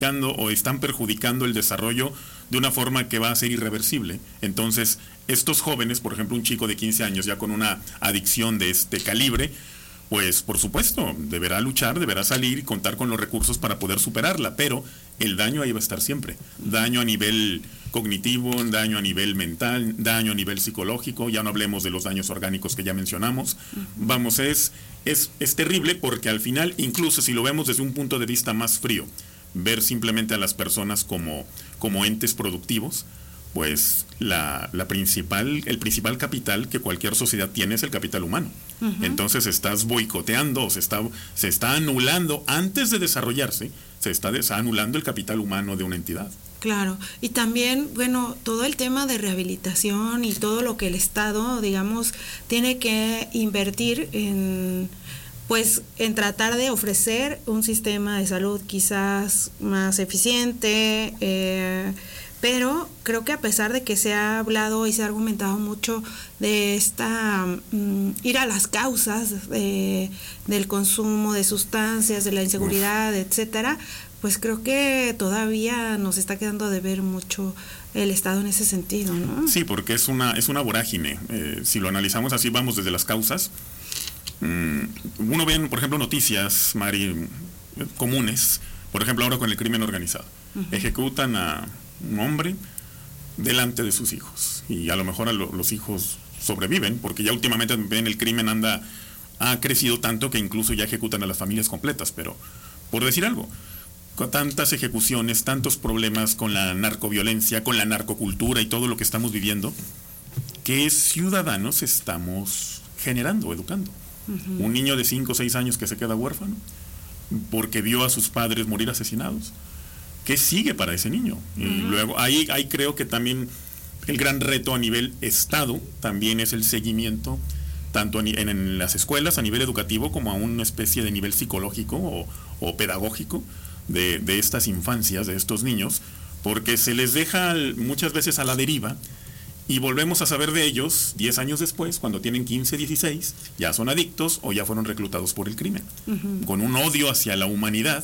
o están perjudicando el desarrollo de una forma que va a ser irreversible. Entonces, estos jóvenes, por ejemplo, un chico de 15 años ya con una adicción de este calibre, pues por supuesto, deberá luchar, deberá salir y contar con los recursos para poder superarla, pero el daño ahí va a estar siempre. Daño a nivel cognitivo, daño a nivel mental, daño a nivel psicológico, ya no hablemos de los daños orgánicos que ya mencionamos. Vamos, es terrible porque al final, incluso si lo vemos desde un punto de vista más frío, ver simplemente a las personas como entes productivos, pues el principal capital que cualquier sociedad tiene es el capital humano. Entonces estás boicoteando, se está anulando, antes de desarrollarse, se está anulando el capital humano de una entidad. Claro, y también, bueno, todo el tema de rehabilitación y todo lo que el Estado, digamos, tiene que invertir en tratar de ofrecer un sistema de salud quizás más eficiente, pero creo que a pesar de que se ha hablado y se ha argumentado mucho de ir a las causas del consumo de sustancias, de la inseguridad, etcétera, pues creo que todavía nos está quedando de ver mucho el Estado en ese sentido, ¿no? Sí, porque es una vorágine. Si lo analizamos así, vamos desde las causas. Uno ve, por ejemplo, noticias, Mari, comunes, por ejemplo, ahora con el crimen organizado. Ejecutan a un hombre delante de sus hijos, y a lo mejor los hijos sobreviven, porque ya últimamente ven el crimen ha crecido tanto que incluso ya ejecutan a las familias completas. Pero, por decir algo, con tantas ejecuciones, tantos problemas con la narcoviolencia, con la narcocultura y todo lo que estamos viviendo, ¿qué ciudadanos estamos generando, educando? Un niño de 5 o 6 años que se queda huérfano porque vio a sus padres morir asesinados. ¿Qué sigue para ese niño? Y luego ahí creo que también el gran reto a nivel Estado también es el seguimiento, tanto en las escuelas a nivel educativo como a una especie de nivel psicológico o pedagógico de estas infancias, de estos niños, porque se les deja muchas veces a la deriva. Y volvemos a saber de ellos 10 años después, cuando tienen 15, 16, ya son adictos o ya fueron reclutados por el crimen, con un odio hacia la humanidad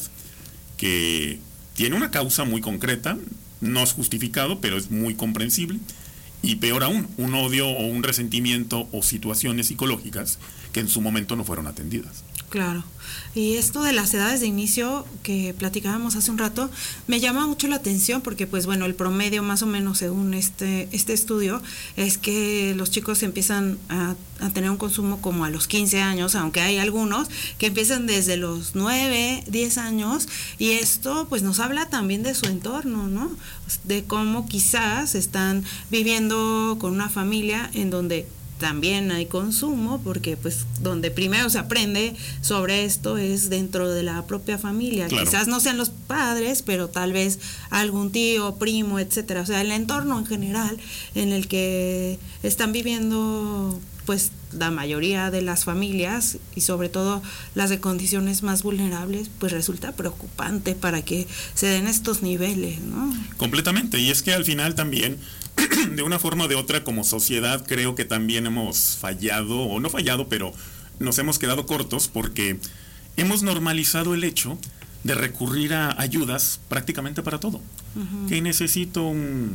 que tiene una causa muy concreta, no es justificado, pero es muy comprensible, y peor aún, un odio o un resentimiento o situaciones psicológicas que en su momento no fueron atendidas. Claro. Y esto de las edades de inicio que platicábamos hace un rato me llama mucho la atención porque pues bueno, el promedio más o menos según este estudio es que los chicos empiezan a tener un consumo como a los 15 años, aunque hay algunos que empiezan desde los 9, 10 años, y esto pues nos habla también de su entorno, ¿no? De cómo quizás están viviendo con una familia en donde también hay consumo, porque pues donde primero se aprende sobre esto es dentro de la propia familia. Claro. Quizás no sean los padres, pero tal vez algún tío, primo, etcétera. O sea, el entorno en general en el que están viviendo pues la mayoría de las familias, y sobre todo las de condiciones más vulnerables, pues resulta preocupante para que se den estos niveles, ¿no? Completamente, y es que al final también de una forma o de otra, como sociedad, creo que también hemos fallado, o no fallado, pero nos hemos quedado cortos porque hemos normalizado el hecho de recurrir a ayudas prácticamente para todo. Que necesito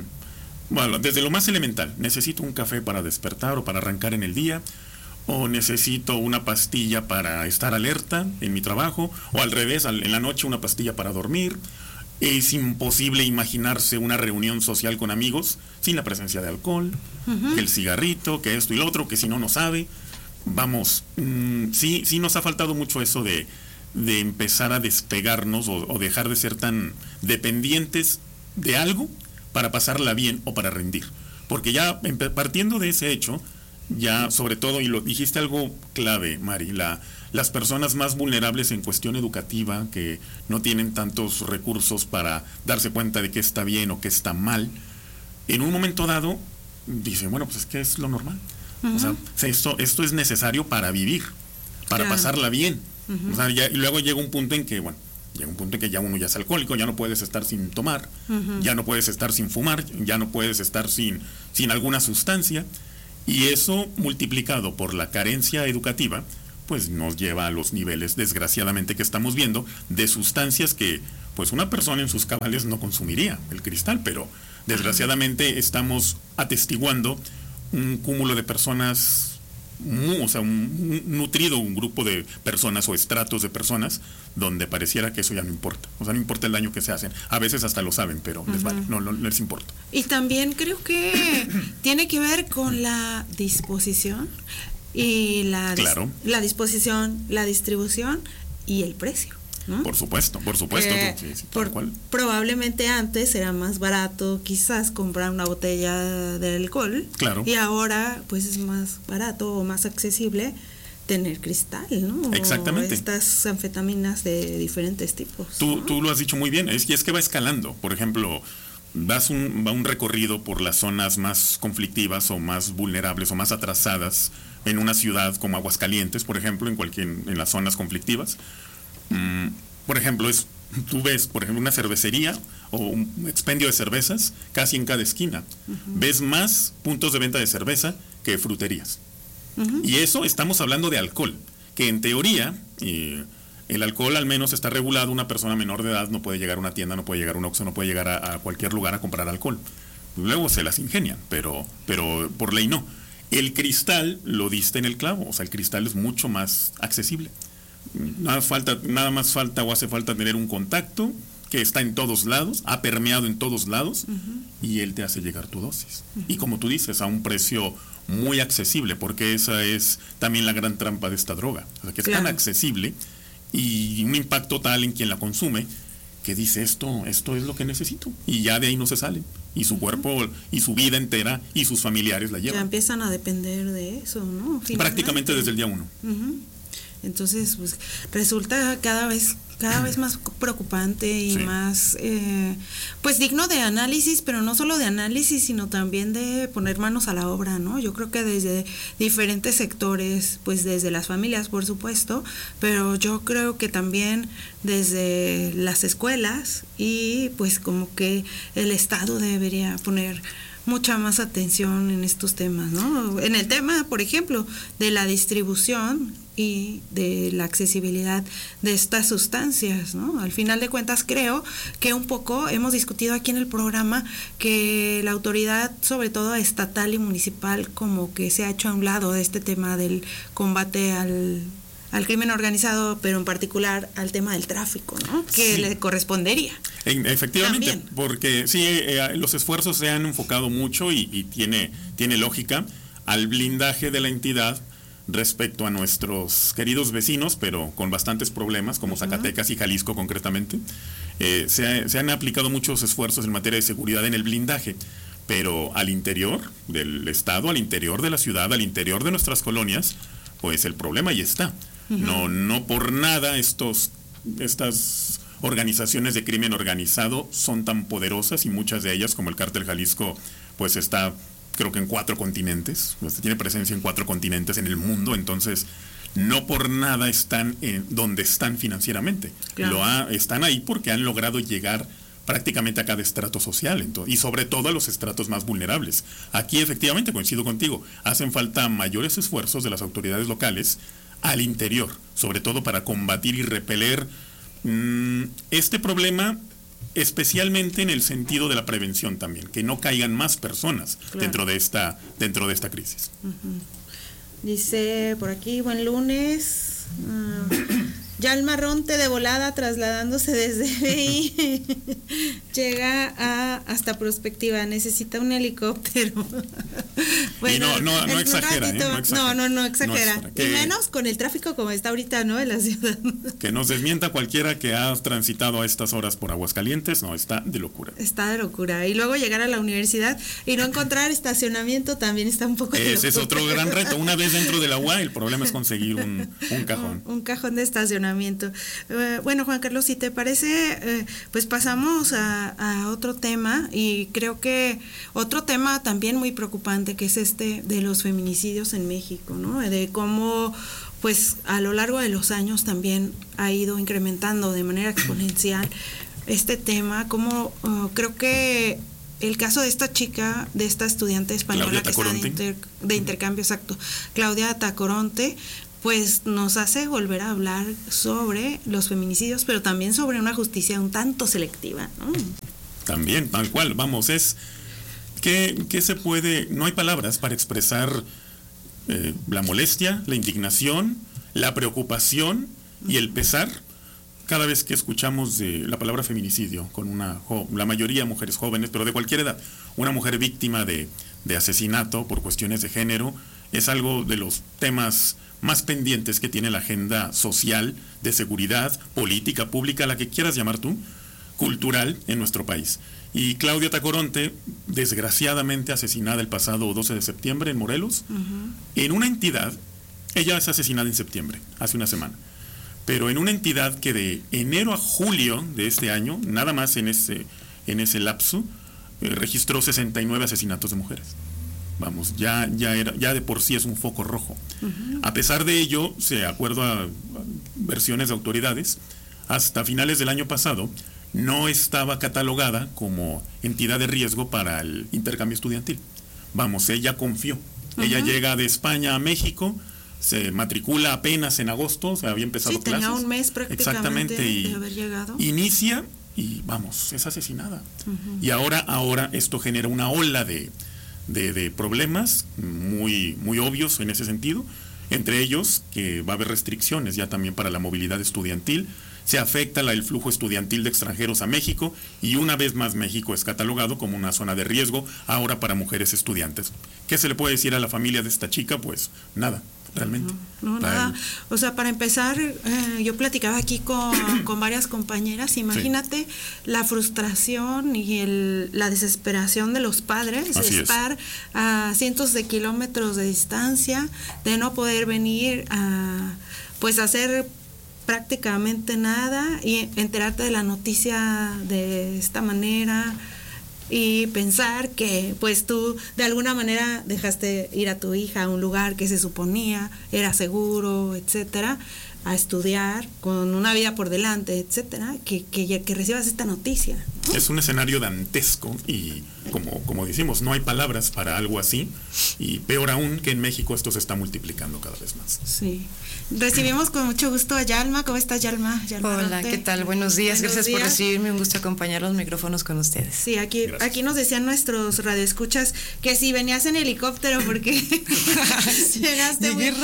bueno, desde lo más elemental, necesito un café para despertar o para arrancar en el día, o necesito una pastilla para estar alerta en mi trabajo, o al revés, en la noche una pastilla para dormir. Es imposible imaginarse una reunión social con amigos sin la presencia de alcohol, que el cigarrito, que esto y lo otro, que si no sabe. Vamos, sí nos ha faltado mucho eso de empezar a despegarnos o dejar de ser tan dependientes de algo para pasarla bien o para rendir. Porque ya partiendo de ese hecho, ya sobre todo, y lo dijiste algo clave, Mari, las personas más vulnerables en cuestión educativa, que no tienen tantos recursos para darse cuenta de qué está bien o qué está mal, en un momento dado dicen, bueno, pues es que es lo normal. O sea, esto es necesario para vivir, para pasarla bien. O sea, y luego llega un punto en que, bueno, ya uno ya es alcohólico, ya no puedes estar sin tomar, ya no puedes estar sin fumar, ya no puedes estar sin alguna sustancia, y eso multiplicado por la carencia educativa, pues nos lleva a los niveles, desgraciadamente, que estamos viendo de sustancias que pues una persona en sus cabales no consumiría el cristal, pero desgraciadamente estamos atestiguando un cúmulo de personas, o sea, un grupo de personas o estratos de personas donde pareciera que eso ya no importa. O sea, no importa el daño que se hacen. A veces hasta lo saben, pero les vale, no les importa. Y también creo que tiene que ver con la disposición y la disposición, la distribución y el precio, ¿no? Por supuesto. Sí, tal cual. Probablemente antes era más barato quizás comprar una botella de alcohol. Claro. Y ahora pues es más barato o más accesible tener cristal, ¿no? Exactamente. O estas anfetaminas de diferentes tipos. Tú lo has dicho muy bien, es que va escalando. Por ejemplo, va un recorrido por las zonas más conflictivas o más vulnerables o más atrasadas en una ciudad como Aguascalientes, por ejemplo, en las zonas conflictivas. Por ejemplo, tú ves, por ejemplo, una cervecería o un expendio de cervezas casi en cada esquina. Ves más puntos de venta de cerveza que fruterías. Y eso estamos hablando de alcohol, que en teoría el alcohol al menos está regulado. Una persona menor de edad no puede llegar a una tienda, no puede llegar a un Oxxo, no puede llegar a cualquier lugar a comprar alcohol. Luego se las ingenian, pero por ley no. El cristal lo diste en el clavo, o sea, el cristal es mucho más accesible. Nada más falta o hace falta tener un contacto que está en todos lados, ha permeado en todos lados, y él te hace llegar tu dosis. Y como tú dices, a un precio muy accesible, porque esa es también la gran trampa de esta droga. O sea, que es tan accesible y un impacto tal en quien la consume que dice esto es lo que necesito, y ya de ahí no se sale, y su cuerpo y su vida entera y sus familiares la llevan. Ya empiezan a depender de eso, ¿no? Finalmente. Prácticamente desde el día 1. Entonces, pues resulta cada vez más preocupante y más, pues digno de análisis, pero no solo de análisis, sino también de poner manos a la obra, ¿no? Yo creo que desde diferentes sectores, pues desde las familias, por supuesto, pero yo creo que también desde las escuelas, y pues como que el Estado debería poner mucha más atención en estos temas, ¿no? En el tema, por ejemplo, de la distribución y de la accesibilidad de estas sustancias, ¿no? Al final de cuentas, creo que un poco hemos discutido aquí en el programa que la autoridad, sobre todo estatal y municipal, como que se ha hecho a un lado de este tema del combate al crimen organizado, pero en particular al tema del tráfico, ¿no? Que le correspondería. Efectivamente, también. Porque sí, los esfuerzos se han enfocado mucho y tiene lógica al blindaje de la entidad respecto a nuestros queridos vecinos, pero con bastantes problemas, como Zacatecas y Jalisco concretamente. Se han aplicado muchos esfuerzos en materia de seguridad en el blindaje, pero al interior del Estado, al interior de la ciudad, al interior de nuestras colonias, pues el problema ahí está. No por nada estas organizaciones de crimen organizado son tan poderosas, y muchas de ellas, como el Cártel Jalisco, pues está, creo que en 4 continentes, tiene presencia en 4 continentes en el mundo. Entonces no por nada están donde están financieramente. Claro. Están ahí porque han logrado llegar prácticamente a cada estrato social, y sobre todo a los estratos más vulnerables. Aquí efectivamente coincido contigo, hacen falta mayores esfuerzos de las autoridades locales al interior, sobre todo para combatir y repeler este problema, especialmente en el sentido de la prevención también, que no caigan más personas dentro de esta crisis. Dice por aquí, buen lunes. Yalma Ronte de volada trasladándose desde BI llega hasta Prospectiva, necesita un helicóptero. Bueno, y no exagera, no exagera. Y menos con el tráfico como está ahorita, ¿no? En la ciudad. Que nos desmienta cualquiera que ha transitado a estas horas por Aguascalientes, no, está de locura. Está de locura. Y luego llegar a la universidad y no encontrar estacionamiento también está un poco de locura. Ese es otro gran reto. Una vez dentro de la UA, el problema es conseguir un cajón. Un cajón de estacionamiento. Bueno, Juan Carlos, si te parece, pues pasamos a otro tema, y creo que otro tema también muy preocupante, que es este de los feminicidios en México, ¿no? De cómo pues a lo largo de los años también ha ido incrementando de manera exponencial este tema, como creo que el caso de esta chica, de esta estudiante española que está de intercambio, exacto, Claudia Tacoronte, pues nos hace volver a hablar sobre los feminicidios, pero también sobre una justicia un tanto selectiva, ¿no? También, tal cual, vamos, es que se puede, no hay palabras para expresar la molestia, la indignación, la preocupación y el pesar cada vez que escuchamos de la palabra feminicidio con la mayoría mujeres jóvenes, pero de cualquier edad, una mujer víctima de asesinato por cuestiones de género, es algo de los temas más pendientes que tiene la agenda social, de seguridad, política, pública, la que quieras llamar tú, cultural en nuestro país. Y Claudia Tacoronte, desgraciadamente asesinada el pasado 12 de septiembre en Morelos, en una entidad, ella es asesinada en septiembre, hace una semana, pero en una entidad que de enero a julio de este año, nada más en ese lapso, registró 69 asesinatos de mujeres. Vamos, ya de por sí es un foco rojo. A pesar de ello, de acuerdo a versiones de autoridades, hasta finales del año pasado no estaba catalogada como entidad de riesgo para el intercambio estudiantil. Vamos, ella confió. Ella llega de España a México, se matricula apenas en agosto, se había empezado clases. Sí, tenía un mes prácticamente de haber lllegado. Inicia y vamos, es asesinada. Y ahora esto genera una ola de problemas muy, muy obvios en ese sentido, entre ellos que va a haber restricciones ya también para la movilidad estudiantil, se afecta el flujo estudiantil de extranjeros a México y una vez más México es catalogado como una zona de riesgo ahora para mujeres estudiantes. ¿Qué se le puede decir a la familia de esta chica? Pues nada, realmente. No, nada. O sea, para empezar, yo platicaba aquí con varias compañeras, imagínate la frustración y la desesperación de los padres de estar a cientos de kilómetros de distancia, de no poder venir a hacer prácticamente nada y enterarte de la noticia de esta manera y pensar que pues tú de alguna manera dejaste ir a tu hija a un lugar que se suponía era seguro, etcétera, a estudiar con una vida por delante, etcétera, que recibas esta noticia, ¿no? Es un escenario dantesco y como decimos, no hay palabras para algo así, y peor aún que en México esto se está multiplicando cada vez más. Sí. Recibimos con mucho gusto a Yalma. ¿Cómo estás, Yalma? Hola, ¿qué tal? Buenos días. Gracias por recibirme. Un gusto acompañar los micrófonos con ustedes. Sí, aquí nos decían nuestros radioescuchas que si venías en helicóptero porque llegas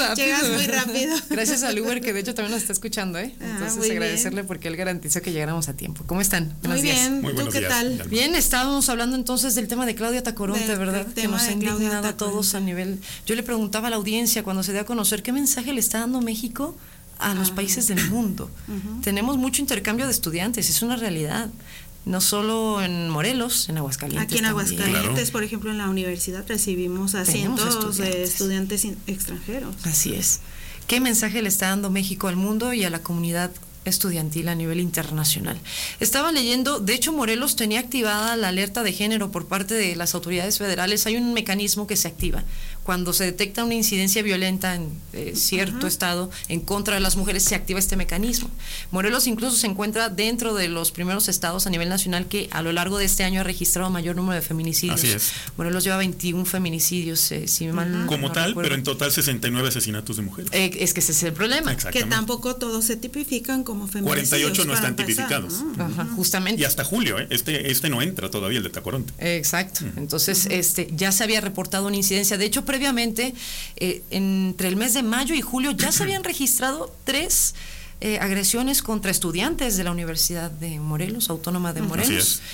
muy rápido. Gracias al Uber, que de hecho también nos está escuchando, ¿eh? Entonces agradecerle porque él garantizó que llegáramos a tiempo. ¿Cómo están? Buenos días. Muy buenos días. ¿Tú qué tal? Bien, estábamos hablando entonces del tema de Claudia Tacoronte, ¿verdad? Que nos ha indignado a todos a nivel. Yo le preguntaba a la audiencia cuando se dio a conocer qué mensaje le está dando México a los países del mundo. Tenemos mucho intercambio de estudiantes, es una realidad. No solo en Morelos, en Aguascalientes. Aquí en Aguascalientes, por ejemplo, en la universidad recibimos a cientos de estudiantes extranjeros. Así es. ¿Qué mensaje le está dando México al mundo y a la comunidad estudiantil a nivel internacional? Estaba leyendo, de hecho Morelos tenía activada la alerta de género por parte de las autoridades federales. Hay un mecanismo que se activa cuando se detecta una incidencia violenta en cierto estado en contra de las mujeres, se activa este mecanismo. Morelos incluso se encuentra dentro de los primeros estados a nivel nacional que a lo largo de este año ha registrado mayor número de feminicidios. Así es. Morelos lleva 21 feminicidios, si mal como no tal, recuerdo. pero en total 69 asesinatos de mujeres. Es que ese es el problema. Que tampoco todos se tipifican como feminicidios. 48 no están tipificados. Justamente. Y hasta julio, este no entra todavía, el de Tacoronte. Exacto. Entonces, ya se había reportado una incidencia. De hecho, previamente, entre el mes de mayo y julio, ya se habían registrado 3 agresiones contra estudiantes de la Universidad de Morelos, Autónoma de Morelos. Así es.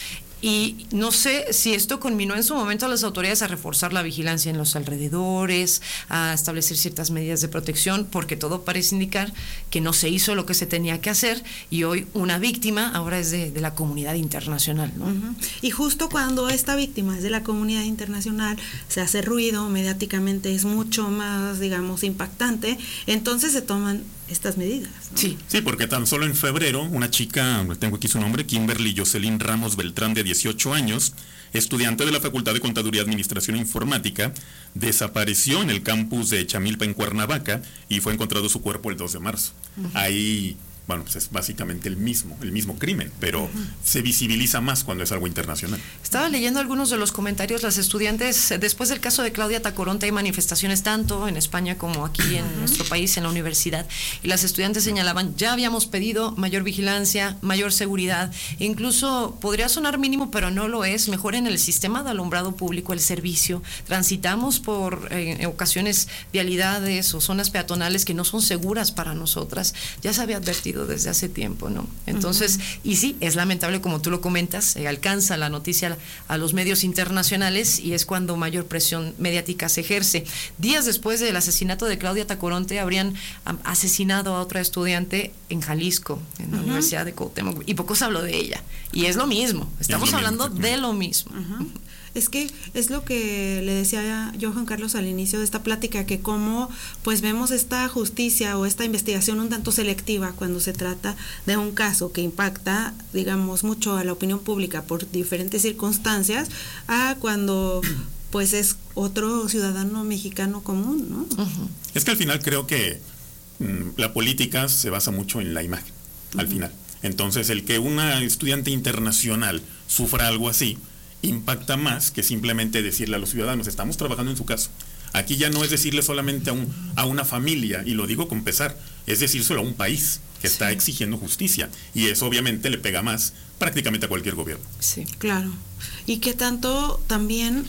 Y no sé si esto conminó en su momento a las autoridades a reforzar la vigilancia en los alrededores, a establecer ciertas medidas de protección, porque todo parece indicar que no se hizo lo que se tenía que hacer y hoy una víctima ahora es de la comunidad internacional, ¿no? Y justo cuando esta víctima es de la comunidad internacional, se hace ruido, mediáticamente es mucho más, digamos, impactante, entonces se toman estas medidas, ¿no? Sí, porque tan solo en febrero, una chica, tengo aquí su nombre, Kimberly Jocelyn Ramos Beltrán, de 18 años, estudiante de la Facultad de Contaduría, Administración e Informática, desapareció en el campus de Chamilpa, en Cuernavaca, y fue encontrado su cuerpo el 2 de marzo. Ahí bueno, pues es básicamente el mismo crimen, pero se visibiliza más cuando es algo internacional. Estaba leyendo algunos de los comentarios. Las estudiantes, después del caso de Claudia Tacoronte, hay manifestaciones tanto en España como aquí en nuestro país, en la universidad, y las estudiantes señalaban, ya habíamos pedido mayor vigilancia, mayor seguridad, incluso podría sonar mínimo, pero no lo es, mejor en el sistema de alumbrado público, el servicio. Transitamos por en ocasiones vialidades o zonas peatonales que no son seguras para nosotras. Ya se había advertido desde hace tiempo, ¿no? Entonces, y sí, es lamentable, como tú lo comentas, alcanza la noticia a los medios internacionales y es cuando mayor presión mediática se ejerce. Días después del asesinato de Claudia Tacoronte, habrían asesinado a otra estudiante en Jalisco, en la Universidad de Cuauhtémoc, y poco se habló de ella. Y es lo mismo, estamos hablando de lo mismo. Es que es lo que le decía yo a Juan Carlos al inicio de esta plática, que como pues vemos esta justicia o esta investigación un tanto selectiva cuando se trata de un caso que impacta, digamos, mucho a la opinión pública por diferentes circunstancias, a cuando pues es otro ciudadano mexicano común, ¿no? Es que al final creo que la política se basa mucho en la imagen, al final. Entonces, el que una estudiante internacional sufra algo así impacta más que simplemente decirle a los ciudadanos, estamos trabajando en su caso. Aquí ya no es decirle solamente a una familia, y lo digo con pesar, es decírselo a un país que está exigiendo justicia, y eso obviamente le pega más prácticamente a cualquier gobierno. Sí, claro. Y que tanto también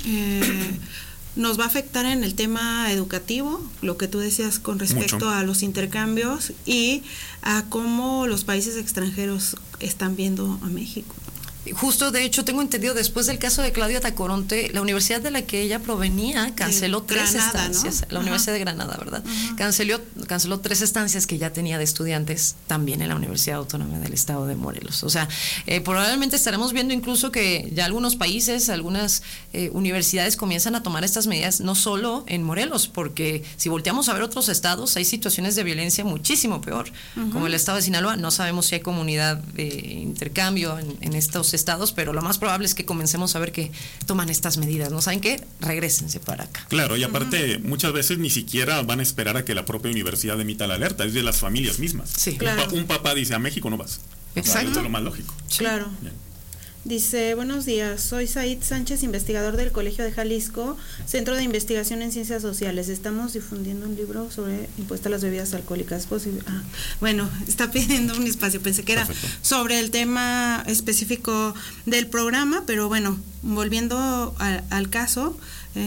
nos va a afectar en el tema educativo, lo que tú decías con respecto a los intercambios y a cómo los países extranjeros están viendo a México. Justo, de hecho, tengo entendido, después del caso de Claudia Tacoronte, la universidad de la que ella provenía canceló tres estancias, ¿no? La Universidad de Granada, ¿verdad? Canceló 3 estancias que ya tenía de estudiantes también en la Universidad Autónoma del Estado de Morelos. O sea, probablemente estaremos viendo incluso que ya algunos países, algunas universidades comienzan a tomar estas medidas, no solo en Morelos, porque si volteamos a ver otros estados, hay situaciones de violencia muchísimo peor, como el estado de Sinaloa. No sabemos si hay comunidad de intercambio en estos estados, pero lo más probable es que comencemos a ver que toman estas medidas, ¿no? ¿Saben qué? Regrésense para acá. Claro, y aparte muchas veces ni siquiera van a esperar a que la propia universidad emita la alerta, es de las familias mismas. Sí, claro. Un papá dice, a México no vas. Exacto. Eso es lo más lógico. Claro. Bien. Dice, buenos días, soy Said Sánchez, investigador del Colegio de Jalisco, Centro de Investigación en Ciencias Sociales. Estamos difundiendo un libro sobre impuesto a las bebidas alcohólicas. Bueno, está pidiendo un espacio, pensé que era sobre el tema específico del programa, pero bueno, volviendo al caso,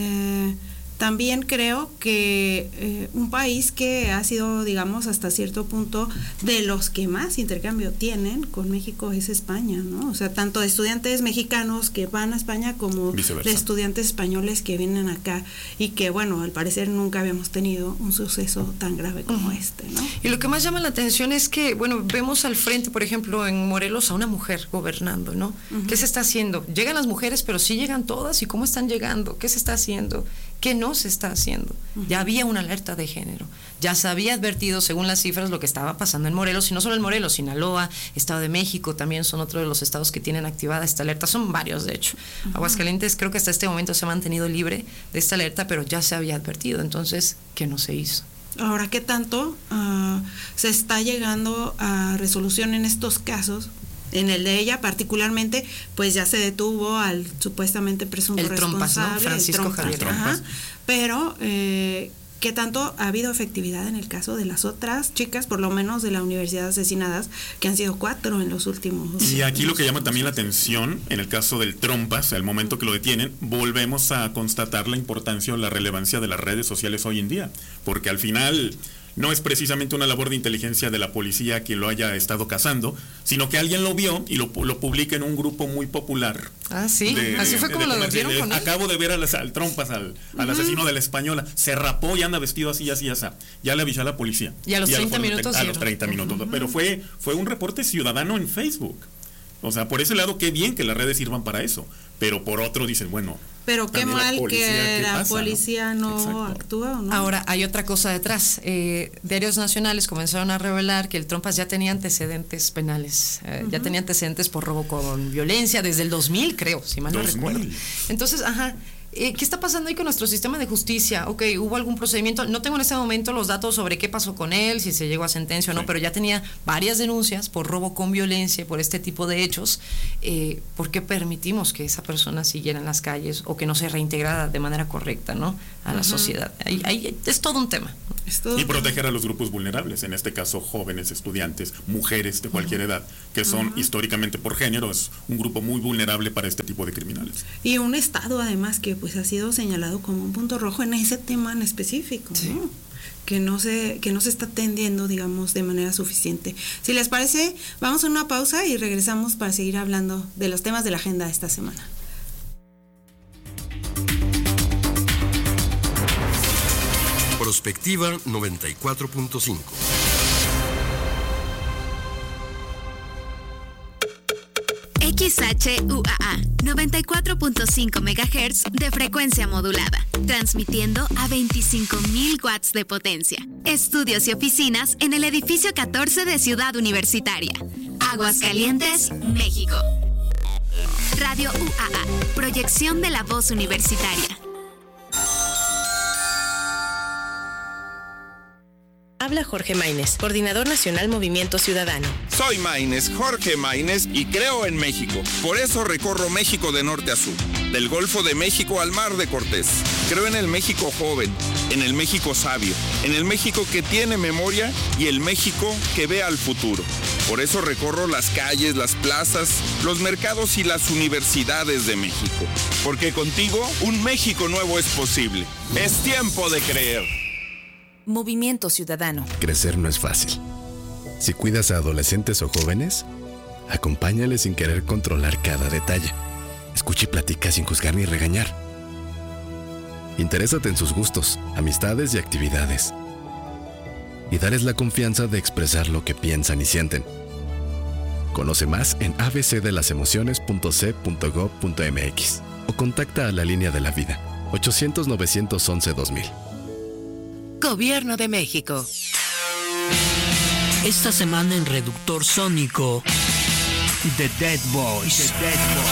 también creo que un país que ha sido, digamos, hasta cierto punto de los que más intercambio tienen con México es España, ¿no? O sea, tanto de estudiantes mexicanos que van a España como de estudiantes españoles que vienen acá y que, bueno, al parecer nunca habíamos tenido un suceso tan grave como este, ¿no? Y lo que más llama la atención es que, bueno, vemos al frente, por ejemplo, en Morelos a una mujer gobernando, ¿no? ¿Qué se está haciendo? Llegan las mujeres, pero sí llegan todas. ¿Y cómo están llegando? ¿Qué se está haciendo? ¿Qué no se está haciendo? Ya había una alerta de género, ya se había advertido según las cifras lo que estaba pasando en Morelos, y no solo en Morelos, Sinaloa, Estado de México también son otro de los estados que tienen activada esta alerta, son varios de hecho. Aguascalientes creo que hasta este momento se ha mantenido libre de esta alerta, pero ya se había advertido, entonces, ¿qué no se hizo? Ahora, ¿qué tanto se está llegando a resolución en estos casos? En el de ella particularmente, pues ya se detuvo al supuestamente presunto responsable, ¿no? Francisco Javier Trompas. Pero ¿qué tanto ha habido efectividad en el caso de las otras chicas, por lo menos de la universidad asesinadas, que han sido 4 en los últimos? Y aquí lo que llama también la atención, en el caso del Trompas, al momento que lo detienen, volvemos a constatar la importancia o la relevancia de las redes sociales hoy en día, porque al final no es precisamente una labor de inteligencia de la policía quien lo haya estado cazando, sino que alguien lo vio y lo publica en un grupo muy popular. Ah, sí, así fue como lo dieron con él. Acabo de ver al Trompas, al asesino de la Española, se rapó y anda vestido así, así, así. Ya le avisó a la policía. Y a los 30 minutos. A los 30 minutos. Pero fue un reporte ciudadano en Facebook. O sea, por ese lado, qué bien que las redes sirvan para eso. Pero por otro dicen, bueno, pero qué mal que la policía no actúa, ¿no? Ahora, hay otra cosa detrás. Diarios nacionales comenzaron a revelar que el Trompas ya tenía antecedentes penales. Ya tenía antecedentes por robo con violencia desde el 2000, creo, si mal no recuerdo. Entonces, ¿qué está pasando ahí con nuestro sistema de justicia? Ok, ¿hubo algún procedimiento? No tengo en este momento los datos sobre qué pasó con él, si se llegó a sentencia o no, pero ya tenía varias denuncias por robo con violencia, por este tipo de hechos. ¿Por qué permitimos que esa persona siguiera en las calles o que no se reintegrara de manera correcta, ¿no?, a la sociedad? Ahí es todo un tema. Y proteger a los grupos vulnerables, en este caso jóvenes, estudiantes, mujeres de cualquier edad, que son históricamente por género, es un grupo muy vulnerable para este tipo de criminales. Y un estado además que pues ha sido señalado como un punto rojo en ese tema en específico, sí, ¿no? Que no se está atendiendo, digamos, de manera suficiente. Si les parece, vamos a una pausa y regresamos para seguir hablando de los temas de la agenda de esta semana. Prospectiva 94.5. XHUAA 94.5 MHz de frecuencia modulada, transmitiendo a 25,000 watts de potencia. Estudios y oficinas en el edificio 14 de Ciudad Universitaria, Aguascalientes, México. Radio UAA, proyección de la voz universitaria. Habla Jorge Maínez, coordinador nacional Movimiento Ciudadano. Soy Maínez, Jorge Maínez, y creo en México. Por eso recorro México de norte a sur, del Golfo de México al Mar de Cortés. Creo en el México joven, en el México sabio, en el México que tiene memoria y el México que ve al futuro. Por eso recorro las calles, las plazas, los mercados y las universidades de México. Porque contigo, un México nuevo es posible. Es tiempo de creer. Movimiento Ciudadano. Crecer no es fácil. Si cuidas a adolescentes o jóvenes, acompáñales sin querer controlar cada detalle. Escucha y platica sin juzgar ni regañar. Interésate en sus gustos, amistades y actividades. Y dales la confianza de expresar lo que piensan y sienten. Conoce más en abcdelasuemociones.c.gov.mx o contacta a la Línea de la Vida, 800-911-2000. Gobierno de México. Esta semana en Reductor Sónico, The Dead Boys.